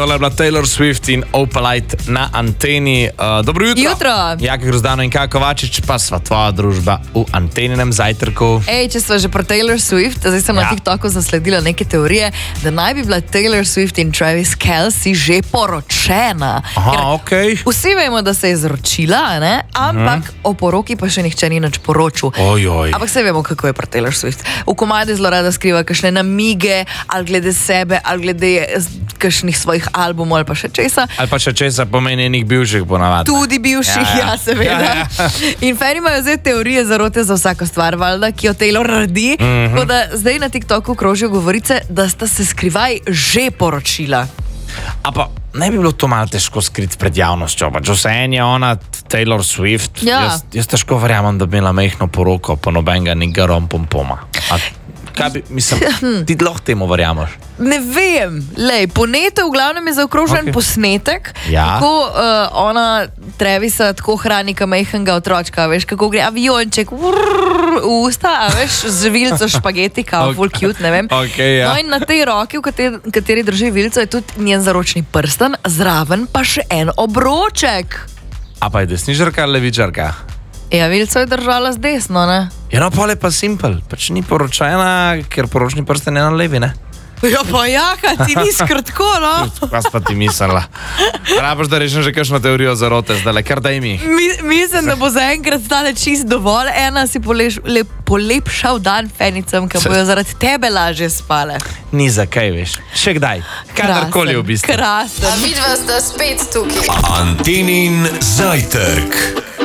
tole je bila Taylor Swift in Opalite na anteni. Dobro jutro. Jutro. Jaka Grozdano in Kaja Kovačič, pa sva tvoja družba v anteninem zajtrku. Če sva že pri Taylor Swift, zdaj sem na TikToku zasledila neke teorije, da naj bi bila Taylor Swift in Travis Kelce že poročena. Aha, okej. Vsi vemo, da se je zročila, ne? Ampak o poroki pa še nihče ni nič poročil. Ojoj. Ampak vse vemo, kako je pri Taylor Swift. V komadi zelo rada skriva kakšne namige, ali glede sebe, ali glede kakšnih svojih albumov, ali pa še česa. Ali pa še česa pomeni enih bivših ponavadi. Tudi bivših, ja, seveda. In fani imajo zdaj teorije zarote za vsako stvar, valjda, ki jo Taylor naredi. Tako da zdaj na TikToku krožijo govorice, da sta se skrivaj že poročila. A pa ne bi bilo to malo težko skriti pred javnostjo? Pač vseeno je ona Taylor Swift. Ja. Jaz težko verjamem, da bi imela majhno poroko, pa nobenega ni rompompoma. Kaj bi, mislim, ti lahko temu verjameš? Ne vem, lej, po netu v glavnem je zaokrožen posnetek, kako ona Travisa tako hrani ka majhnega otročka, veš, kako gre avionček v usta, a veš, z vilico špageti, kao full cute, ne vem. No in na tej roki, v kateri drži vilico, je tudi njen zaročni prsten, zraven pa še en obroček. A pa je desničarka ali levičarka? Ja, vilico je držala z desno, ne? Ja, no, pa je pa simpel, pač ni poročena, ker poročni prsten je na levi, ne? Ja, pa jaka, ti ni skrtko, no? Kaj pa ti mislila? Rabaš, da rešim že kakšno teorijo zarote, zdaj, kar daj mi. Mislim, da bo zaenkrat stale čist dovolj. Ena si polepšal dan fenicam, ki bojo zaradi tebe lažje spale. Ni za kaj, veš. Še kdaj. Kadarkoli v bistvu. Krasen. A vidva sta spet tukaj. Antenin zajtrk.